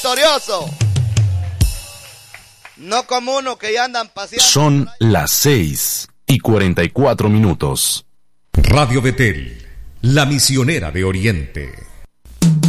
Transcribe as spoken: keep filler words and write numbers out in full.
victorioso. No como uno que ya andan paseando. Son las seis y cuarenta y cuatro minutos. Radio Betel, la misionera de Oriente.